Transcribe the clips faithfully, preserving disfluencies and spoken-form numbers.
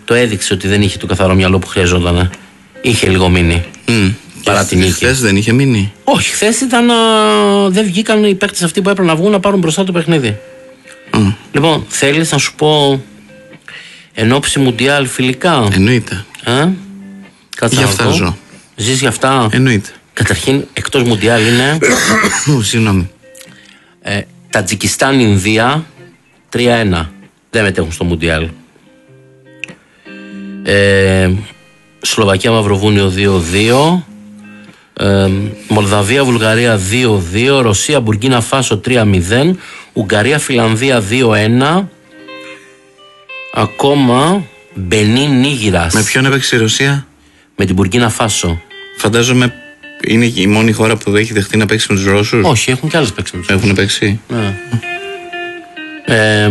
το έδειξε ότι δεν είχε το καθαρό μυαλό που χρειαζόταν. Είχε λίγο μείνει. Mm. Παρά την νίκη. Χθες δεν είχε μείνει. Όχι, χθες ήταν. Α, δεν βγήκαν οι παίκτες αυτοί που έπρεπε να βγουν να πάρουν μπροστά το παιχνίδι. Mm. Λοιπόν, θέλεις να σου πω εν ώψη Μουντιάλ φιλικά? Εννοείται. Ε? Κάτσε για να αυτά δω. ζω. Ζεις για αυτά? Εννοείται. Καταρχήν, εκτός Μουντιάλ είναι. Συγγνώμη. Ε, Τατζικιστάν, Ινδία τρία ένα. Δεν μετέχουν στο Μουντιάλ. Ε, Σλοβακία, Μαυροβούνιο δύο δύο. Ε, Μολδαβία, Βουλγαρία δύο δύο. Ρωσία, Μπουργκίνα Φάσο τρία μηδέν. Ουγγαρία, Φιλανδία δύο ένα. Ακόμα Μπενίν, Νίγηρας. Με ποιον έπαιξε η Ρωσία? Με την Μπουργκίνα Φάσο. Φαντάζομαι είναι η μόνη χώρα που δεν έχει δεχτεί να παίξει με τους Ρώσους. Όχι, έχουν και άλλες παίξει με τους Ρώσους. Έχουν παίξει. Ναι. ε,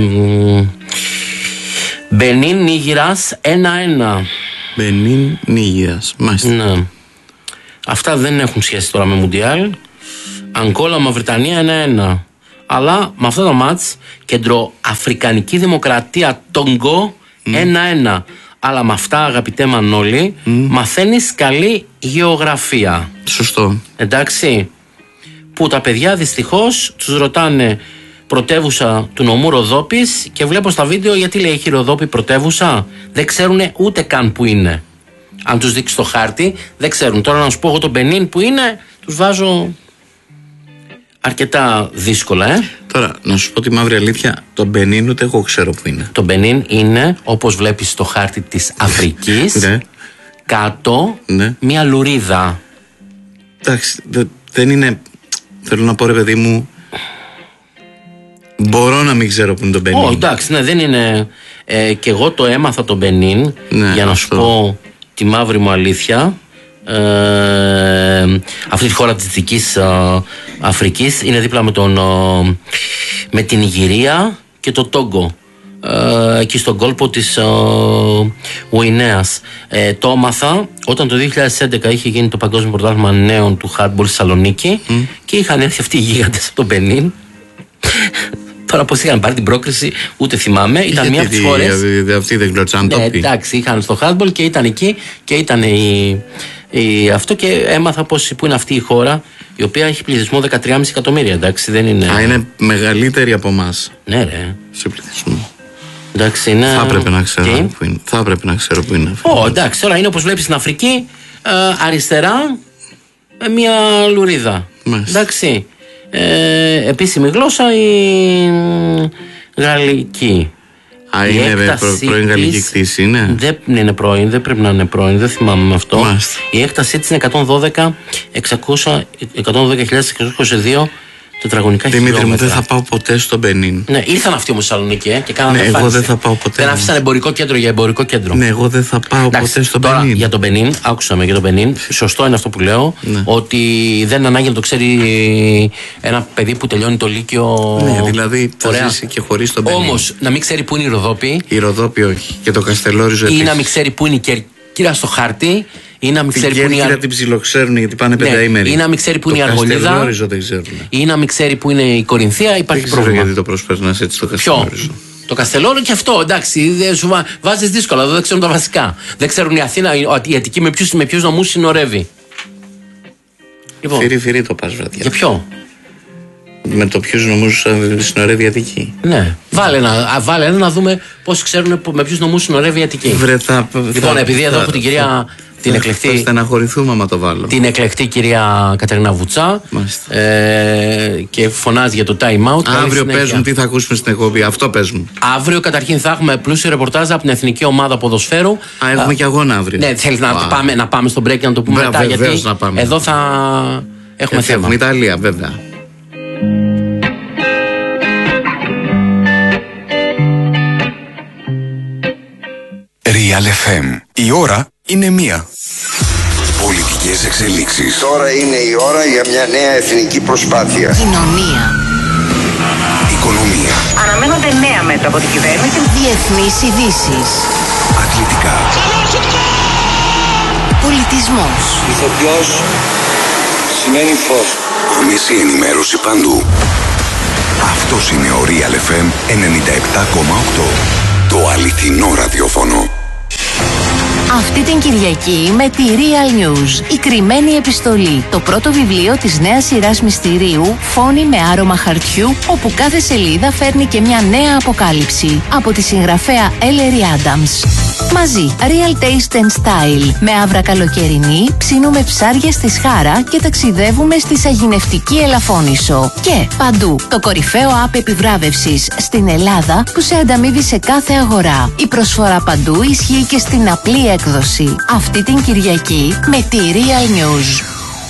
Μπενίν, Νίγηρας ένα ένα. Μπενίν, Νίγηρας. Μάλιστα. Ναι. Αυτά δεν έχουν σχέση τώρα με Μουντιάλ. Αγκόλα, Μαυριτανία ένα ένα. Αλλά με αυτά τα μάτς, Κεντροαφρικανική Δημοκρατία Τόγκο ένα ένα. Αλλά με αυτά, αγαπητέ Μανώλη, mm. μαθαίνεις καλή γεωγραφία. Σωστό. Εντάξει. Που τα παιδιά δυστυχώς τους ρωτάνε πρωτεύουσα του νομού Ροδόπης και βλέπω στα βίντεο γιατί λέει έχει Ροδόπη πρωτεύουσα. Δεν ξέρουν ούτε καν που είναι. Αν τους δείξει το χάρτη, δεν ξέρουν. Τώρα να σου πω εγώ τον Μπενίν που είναι, τους βάζω αρκετά δύσκολα, ε. Τώρα, να σου πω τη μαύρη αλήθεια, το Μπενίν ούτε εγώ ξέρω που είναι. Το Μπενίν είναι, όπως βλέπεις στο χάρτη της Αφρικής, ναι. κάτω ναι. μια λουρίδα. Εντάξει, δε, δεν είναι. Θέλω να πω, ρε παιδί μου, μπορώ να μην ξέρω που είναι το Μπενίν. Όχι, εντάξει, ναι, δεν είναι. Ε, και εγώ το έμαθα το Μπενίν, ναι, για να αυτό. σου πω τη μαύρη μου αλήθεια. Ε, αυτή τη χώρα της Δυτικής ε, Αφρικής είναι δίπλα με, τον, ε, με την Ιγυρία και το Τόγκο, ε, εκεί στον κόλπο της ε, Γουινέας. Ε, το έμαθα όταν το δύο χιλιάδες έντεκα είχε γίνει το Παγκόσμιο Πρωτάθλημα Νέων του Hardball στη Θεσσαλονίκη mm. και είχαν έρθει αυτοί οι γίγαντες από τον Μπενίν. Τώρα πώς είχαν πάρει την πρόκριση, ούτε θυμάμαι. Ήταν γιατί μία από τις φορές. Αυτοί δεν γλωτσάν το Ναι, πει. εντάξει, είχαν στο hardball και ήταν εκεί και ήταν η, η, αυτό και έμαθα πως, που είναι αυτή η χώρα η οποία έχει πληθυσμό δεκατρία κόμμα πέντε εκατομμύρια. Εντάξει, δεν είναι. Α, είναι μεγαλύτερη από εμάς. Ναι, ρε. Σε πληθυσμό. Εντάξει, είναι. Θα έπρεπε να ξέρω και... που είναι. Θα έπρεπε να ξέρω που είναι. Ω, oh, εντάξει, τώρα είναι όπως βλέπεις στην Αφρική, ε, αριστερά ε, μια λουρίδα. Μάλιστα. Εντάξει. Ε, επίσημη γλώσσα η γαλλική. Α, είναι προ, πρώην γαλλική κτήση, είναι. Δεν είναι πρώην, δεν πρέπει να είναι πρώην, δεν θυμάμαι με αυτό. Μάλιστα. Η έκτασή της είναι εκατόν δώδεκα χιλιάδες εξακόσια είκοσι δύο τετραγωνικά Δημήτρη χιλιόμετρα. μου, δεν θα πάω ποτέ στο Μπενίν. Ναι, ήρθαν αυτοί όμως στη Θεσσαλονίκη ε, και κάνανε. Ναι, εγώ δεν θα πάω ποτέ. Δεν άφησαν εμπορικό κέντρο για εμπορικό κέντρο. Ναι, εγώ δεν θα πάω Εντάξει, ποτέ στο τώρα, Μπενίν. Για τον Μπενίν, άκουσα με για τον Μπενίν. Σωστό είναι αυτό που λέω. Ναι. Ότι δεν είναι ανάγκη να το ξέρει ένα παιδί που τελειώνει το Λύκειο. Ναι, δηλαδή θα ζήσει και χωρίς τον Μπενίν. Όμως να μην ξέρει που είναι η Ροδόπη. Η Ροδόπη όχι. Και το Καστελόριζο επίσης. Ή να μην ξέρει που είναι η Κέρκυρα στο χάρτη. Ή να μην την ξέρει που είναι η Κέρκυρα την ψιλοξέρουν γιατί πάνε πενταήμεροι. Ή να μην ξέρει που είναι η Αργολίδα. Ή να μην ξέρει που είναι η Κορινθία. Υπάρχει δεν πρόβλημα. Γιατί το προσπέρνας έτσι το Καστελόριζο. Το Καστελόριο και αυτό, εντάξει, σου βάζεις δύσκολα, εδώ δεν ξέρουν τα βασικά. Δεν ξέρουν η Αθήνα, η Αττική με ποιους, με ποιους νομούς συνορεύει. Λοιπόν, φυρί φυρί το πας βραδιά. Για ποιο? Με το ποιους νομούς συνορεύει η Αττική. Ναι, βάλε ένα, βάλε ένα να δούμε πώς ξέρουν με ποιους νομούς συνορεύει η Αττική. Βρε, θα, λοιπόν, θα, επειδή εδώ θα, έχω την κυρία... Θα, την εκλεκτή, θα στεναχωρηθούμε άμα το βάλω. Την εκλεκτή κυρία Κατερίνα Βουτσά ε, και φωνάζει για το time out. Αύριο παίζουν, τι θα ακούσουμε στην εκπομπή, αυτό παίζουν. Αύριο καταρχήν θα έχουμε πλούσιο ρεπορτάζ από την Εθνική Ομάδα Ποδοσφαίρου. Α, έχουμε Α, και αγώνα αύριο. Ναι, θέλεις να, πάμε, να πάμε στο break και να το πούμε μετά, γιατί να πάμε. Εδώ θα έχουμε θέμα. Έχουμε Ιταλία, βέβαια. Real εφ εμ. Η ώρα είναι μία. Πολιτικές εξελίξεις. Τώρα είναι η ώρα για μια νέα εθνική προσπάθεια. Κοινωνία. Οικονομία. Αναμένονται νέα μέτρα από την κυβέρνηση. Διεθνείς ειδήσεις. Αθλητικά. Πολιτισμός. Ηθοποιός σημαίνει φως. Άμεση ενημέρωση παντού. Αυτός είναι ο Real εφ εμ ενενήντα επτά κόμμα οκτώ. Το αληθινό ραδιόφωνο. Αυτή την Κυριακή με τη Real News, η κρυμμένη επιστολή, το πρώτο βιβλίο της νέας σειράς μυστηρίου Φόνοι με άρωμα χαρτιού, όπου κάθε σελίδα φέρνει και μια νέα αποκάλυψη από τη συγγραφέα Ellery Adams. Μαζί, Real Taste and Style, με άβρα καλοκαιρινή, ψήνουμε ψάρια στη Σχάρα και ταξιδεύουμε στη σαγηνευτική Ελαφώνησο. Και παντού, το κορυφαίο app επιβράβευσης στην Ελλάδα που σε ανταμείβει σε κάθε αγορά. Η προσφορά παντού ισχύει και στην απλή έκδοση. Αυτή την Κυριακή με τη Real News.